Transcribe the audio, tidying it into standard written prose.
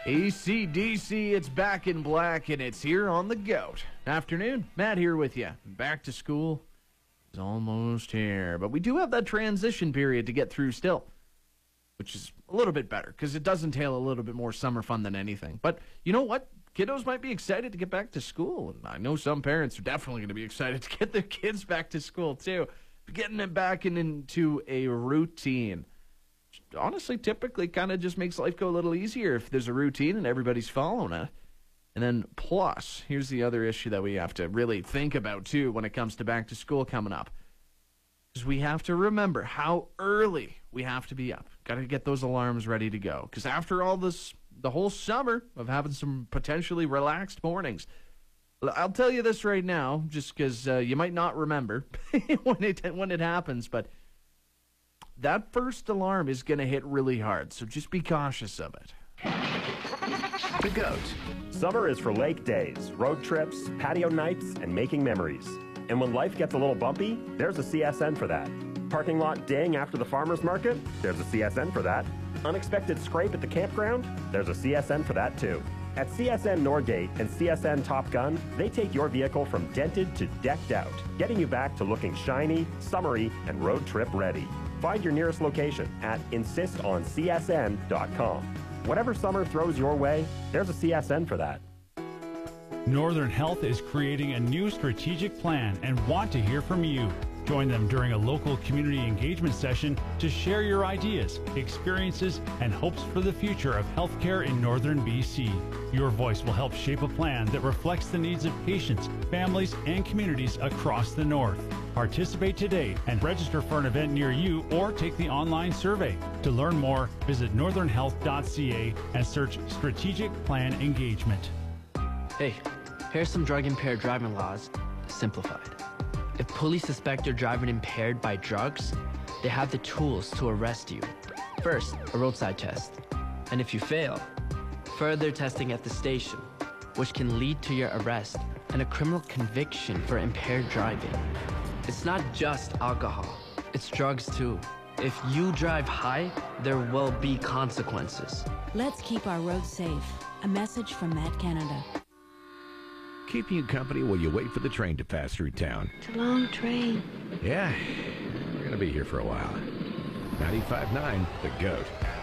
AC/DC, it's back in black, and it's here on the GOAT. Afternoon, Matt here with you. Back to school is almost here, but we do have that transition period to get through still, which is a little bit better, because it does entail a little bit more summer fun than anything. But you know what? Kiddos might be excited to get back to school, and I know some parents are definitely going to be excited to get their kids back to school, too. Getting them back into a routine. Honestly, typically kind of just makes life go a little easier if there's a routine and everybody's following it. And then plus, here's the other issue that we have to really think about, too, when it comes to back to school coming up. Because we have to remember how early we have to be up. Got to get those alarms ready to go. Because after all this, the whole summer of having some potentially relaxed mornings, I'll tell you this right now, just because you might not remember when it happens, but that first alarm is going to hit really hard, so just be cautious of it. The GOAT. Summer is for lake days, road trips, patio nights, and making memories. And when life gets a little bumpy, there's a CSN for that. Parking lot ding after the farmer's market? There's a CSN for that. Unexpected scrape at the campground? There's a CSN for that too. At CSN Norgate and CSN Top Gun, they take your vehicle from dented to decked out, getting you back to looking shiny, summery, and road trip ready. Find your nearest location at insistoncsn.com. Whatever summer throws your way, there's a CSN for that. Northern Health is creating a new strategic plan and want to hear from you. Join them during a local community engagement session to share your ideas, experiences, and hopes for the future of healthcare in Northern BC. Your voice will help shape a plan that reflects the needs of patients, families, and communities across the North. Participate today and register for an event near you or take the online survey. To learn more, visit northernhealth.ca and search Strategic Plan Engagement. Hey, here's some drug-impaired driving laws simplified. If police suspect you're driving impaired by drugs, they have the tools to arrest you. First, a roadside test. And if you fail, further testing at the station, which can lead to your arrest and a criminal conviction for impaired driving. It's not just alcohol, it's drugs too. If you drive high, there will be consequences. Let's keep our roads safe. A message from Matt Canada. Keeping you company while you wait for the train to pass through town. It's a long train. Yeah, we're going to be here for a while. 95.9, The GOAT.